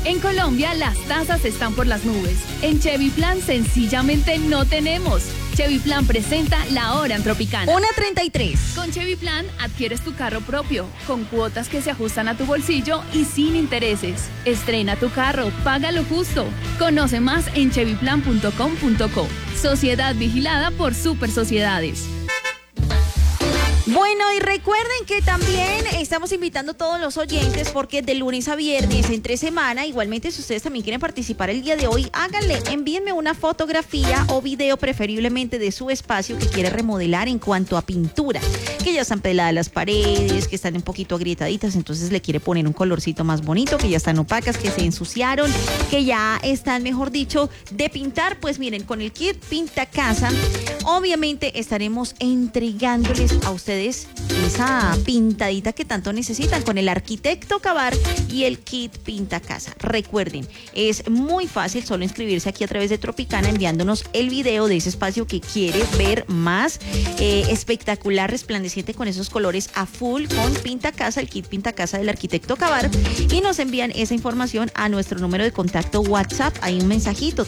En Colombia las tasas están por las nubes. En Chevy Plan sencillamente no tenemos. Chevy Plan presenta La Hora en Tropicana. 1:33. Con Chevy Plan adquieres tu carro propio, con cuotas que se ajustan a tu bolsillo y sin intereses. Estrena tu carro, paga lo justo. Conoce más en chevyplan.com.co. Sociedad vigilada por Super Sociedades. Bueno, y recuerden que también estamos invitando a todos los oyentes porque de lunes a viernes, entre semana, igualmente si ustedes también quieren participar el día de hoy, háganle, envíenme una fotografía o video preferiblemente de su espacio que quiere remodelar en cuanto a pintura, que ya están peladas las paredes, que están un poquito agrietaditas, entonces le quiere poner un colorcito más bonito, que ya están opacas, que se ensuciaron, que ya están, mejor dicho, de pintar. Pues miren, con el kit Pinta Casa, obviamente estaremos entregándoles a ustedes esa pintadita que tanto necesitan con el Arquitecto Cabar y el kit Pinta Casa. Recuerden, es muy fácil, solo inscribirse aquí a través de Tropicana enviándonos el video de ese espacio que quiere ver más espectacular, resplandeciente con esos colores a full con Pinta Casa, el kit Pinta Casa del Arquitecto Cabar, y nos envían esa información a nuestro número de contacto WhatsApp. Hay un mensajito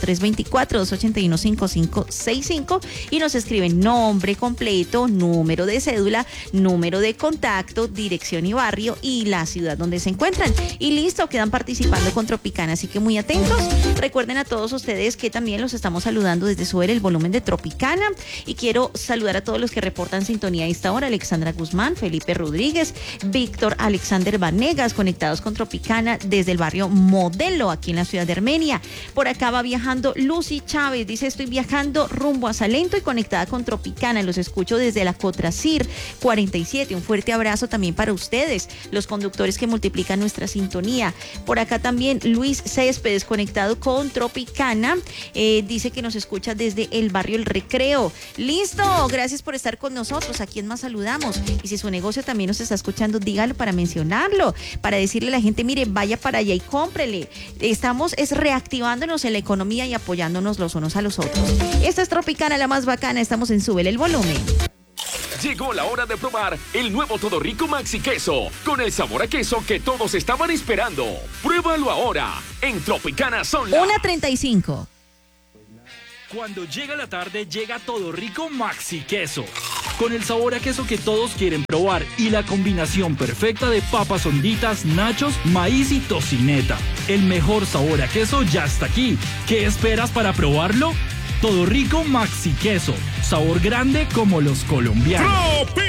324-281-5565 y nos escriben nombre completo, número de cédula, número de contacto, dirección y barrio y la ciudad donde se encuentran. Y listo, quedan participando con Tropicana, así que muy atentos. Recuerden a todos ustedes que también los estamos saludando desde Sube el Volumen de Tropicana, y quiero saludar a todos los que reportan sintonía a esta hora: Alexandra Guzmán, Felipe Rodríguez, Víctor Alexander Vanegas, conectados con Tropicana desde el barrio Modelo, aquí en la ciudad de Armenia. Por acá va viajando Lucy Chávez, dice: estoy viajando rumbo a Salento y conectada con Tropicana, los escucho desde la Cotrasir 47. Un fuerte abrazo también para ustedes, los conductores que multiplican nuestra sintonía. Por acá también Luis Céspedes, conectado con Tropicana, dice que nos escucha desde el barrio El Recreo. Listo, gracias por estar con nosotros. ¿A quién más saludamos? Y si su negocio también nos está escuchando, dígalo para mencionarlo, para decirle a la gente: mire, vaya para allá y cómprele. Estamos reactivándonos en la economía y apoyándonos los unos a los otros. Esta es Tropicana, la más bacana. Estamos en Súbele el Volumen. Llegó la hora de probar el nuevo Todo Rico Maxi Queso, con el sabor a queso que todos estaban esperando. Pruébalo ahora. En Tropicana son las 1:35. Cuando llega la tarde, llega Todo Rico Maxi Queso, con el sabor a queso que todos quieren probar y la combinación perfecta de papas honditas, nachos, maíz y tocineta. El mejor sabor a queso ya está aquí. ¿Qué esperas para probarlo? Todo Rico Maxi Queso, sabor grande como los colombianos.